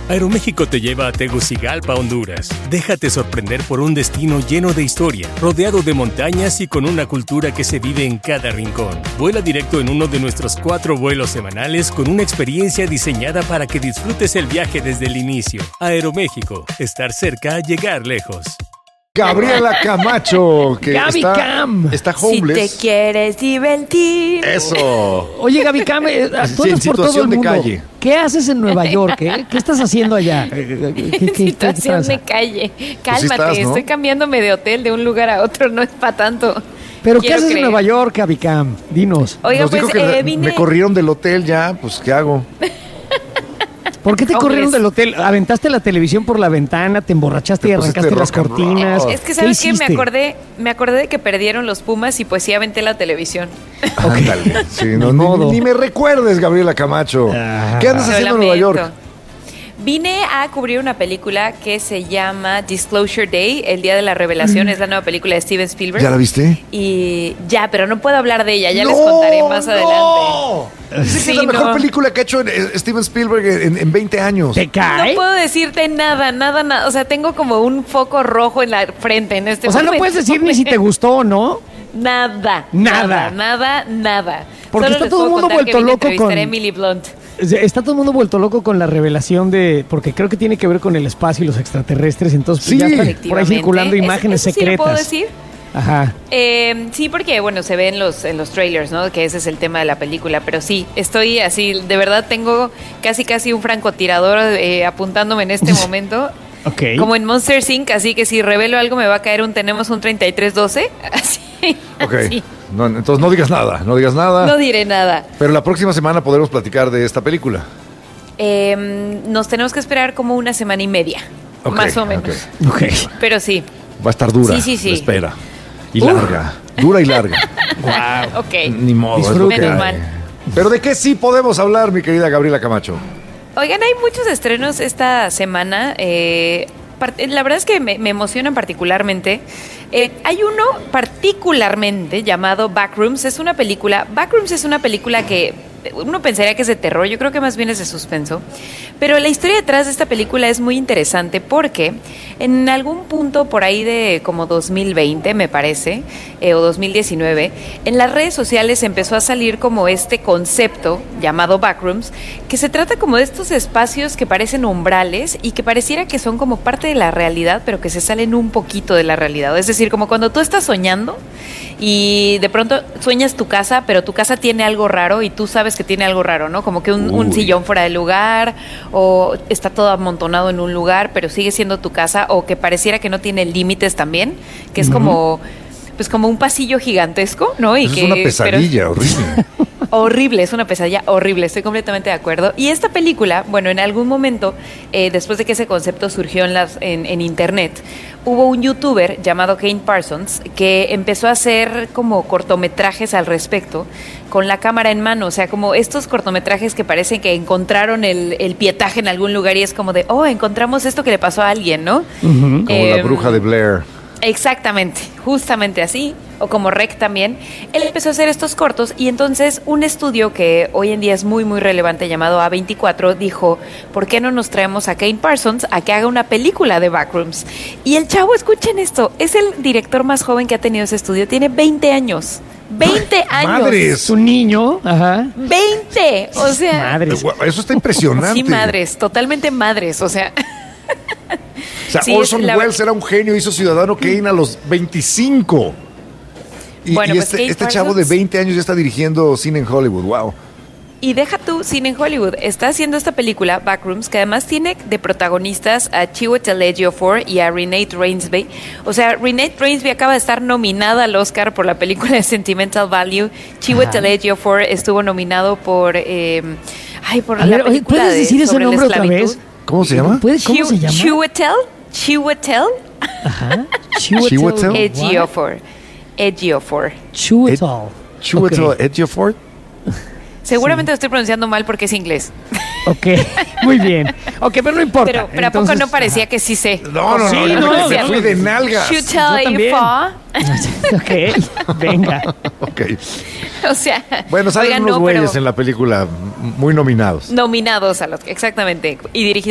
Aeroméxico te lleva a Tegucigalpa, Honduras. Déjate sorprender por un destino lleno de historia, rodeado de montañas y con una cultura que se vive en cada rincón. Vuela directo en uno de nuestros 4 vuelos semanales con una experiencia diseñada para que disfrutes el viaje desde el inicio. Aeroméxico, estar cerca, llegar lejos. Gabriela Camacho, que está homeless. Si te quieres divertir. Eso. Oye, Gaby Cam, tú en andas por todo el situación de mundo. calle. ¿Qué haces en Nueva York? ¿Qué estás haciendo allá? ¿Qué Situación tranza? de calle. Cálmate, estás, ¿no? estoy cambiándome de hotel de un lugar a otro, no es para tanto. ¿Pero qué Quiero haces creer. en Nueva York, Gaby Cam? Dinos. Oiga, Nos pues dijo que vine... me corrieron del hotel ya, pues ¿qué hago? ¿Por qué te Hombres. corrieron del hotel? ¿Aventaste la televisión por la ventana? ¿Te emborrachaste y Te pusiste arrancaste las rock and cortinas? roll. Es que, ¿sabes qué? hiciste? Me acordé de que perdieron los Pumas y pues sí aventé la televisión. Ándale. Sí, no, Ni modo. ni me recuerdes, Gabriela Camacho. Ah. ¿Qué andas Lo haciendo en Nueva York? lamento. Vine a cubrir una película que se llama Disclosure Day, el Día de la Revelación. Es la nueva pelíula de Steven Spielberg. ¿Ya la viste? Y ya, pero no puedo hablar de ella, ya les contaré más adelante. Dice que Sí, es la mejor no. película que ha hecho Steven Spielberg en 20 años. ¿Te cae? No puedo decirte nada. O sea, tengo como un foco rojo en la frente en este O sea, no momento. puedes decir ni si te gustó o no. Nada. Porque Solo está les todo el puedo mundo contar que vuelto vine a loco entrevistar con- a Emily Blunt. Está todo el mundo vuelto loco con la revelación de... Porque creo que tiene que ver con el espacio y los extraterrestres. Entonces Sí. ya están por ahí Efectivamente. circulando imágenes ¿Eso sí lo secretas. puedo decir? Ajá. Sí, porque bueno, se ve en los trailers, ¿no? Que ese es el tema de la película. Pero sí, estoy así, de verdad tengo casi un francotirador apuntándome en este momento. Ok. Como en Monster Inc., así que si revelo algo me va a caer tenemos un 3312. Así. Ok. así. No, entonces no digas nada. No diré nada. Pero la próxima semana podremos platicar de esta película. Nos tenemos que esperar como una semana y media, Ok, más o menos. Ok. Pero sí. Va a estar dura. Sí. la espera. Y larga. Dura y larga. Ok. Ni modo. Es lo Disfruta. que Menos hay. mal. Pero ¿de qué sí podemos hablar, mi querida Gabriela Camacho? Oigan, hay muchos estrenos esta semana. La verdad es que me emocionan particularmente. Hay uno particularmente llamado Backrooms. Backrooms es una película que uno pensaría que es de terror. Yo creo que más bien es de suspenso. Pero la historia detrás de esta película es muy interesante porque en algún punto por ahí de como 2020, me parece, o 2019, en las redes sociales empezó a salir como este concepto llamado Backrooms, que se trata como de estos espacios que parecen umbrales y que pareciera que son como parte de la realidad, pero que se salen un poquito de la realidad. Es decir, como cuando tú estás soñando y de pronto sueñas tu casa, pero tu casa tiene algo raro y tú sabes que tiene algo raro, ¿no? Como que un Uy. sillón fuera de lugar o está todo amontonado en un lugar, pero sigue siendo tu casa, o que pareciera que no tiene límites también, que es como pues como un pasillo gigantesco, ¿no? Y Eso que es una pero- pesadilla horrible. Horrible, es una pesadilla horrible, estoy completamente de acuerdo. Y esta película, bueno, en algún momento, después de que ese concepto surgió en internet, hubo un youtuber llamado Kane Parsons que empezó a hacer como cortometrajes al respecto con la cámara en mano, o sea, como estos cortometrajes que parecen que encontraron el pietaje en algún lugar y es como de, oh, encontramos esto que le pasó a alguien, ¿no? Como la bruja de Blair. Exactamente, justamente así, o como Rec también. Él empezó a hacer estos cortos y entonces un estudio que hoy en día es muy relevante llamado A24 dijo, ¿por qué no nos traemos a Kane Parsons a que haga una película de Backrooms? Y el chavo, escuchen esto, es el director más joven que ha tenido ese estudio, tiene 20 años. 20 años. Madres. Es un niño. Ajá. 20, o sea. Madres. Eso está impresionante. Sí, madres, totalmente madres, o sea. O sea, Sí, Orson la- Welles era un genio, hizo Ciudadano Kane a los 25. Y, Bueno, y pues Kate este chavo de Parsons- 20 años ya está dirigiendo cine en Hollywood. Wow. Y deja tú, cine en Hollywood, está haciendo esta película, Backrooms, que además tiene de protagonistas a Chiwetel Ejiofor y a Renate Reinsve. O sea, Renate Reinsve acaba de estar nominada al Oscar por la película de Sentimental Value. Chiwetel Ejiofor estuvo nominado por, por A la ver, oye, película ¿puedes decir ese sobre la nombre otra esclavitud. vez? ¿Cómo se llama? ¿Cómo se llama? Chiwetel Ajá. Chiwetel. Ejiofor. Ejiofor. Chiwetel. Chiwetel Ok. Ejiofor. Seguramente lo estoy pronunciando mal porque es inglés. Ok, muy bien. Ok, pero no importa. Pero ¿a poco Entonces, no parecía que sí sé? No, no, Sí, no, no, me no. fui de nalgas. Chiwetel Yo también. Ejiofor. Ok, venga. Ok. O sea, Bueno, salen oigan, unos no, pero güeyes en la película muy nominados. nominados a los exactamente y dirigidos